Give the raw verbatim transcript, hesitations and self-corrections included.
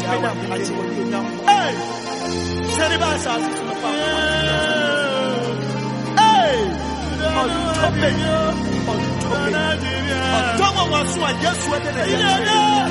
Hey! Seribasa. Hey! On top it. On top it. On top of us, yes, what did I